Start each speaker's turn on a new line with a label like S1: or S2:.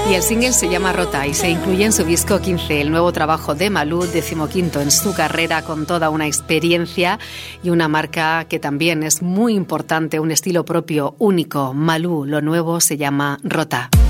S1: Y el single se llama Rota y se incluye en su disco 15, el nuevo trabajo de Malú, 15º en su carrera, con toda una experiencia y una marca que también es muy importante, un estilo propio, único. Malú, lo nuevo se llama Rota.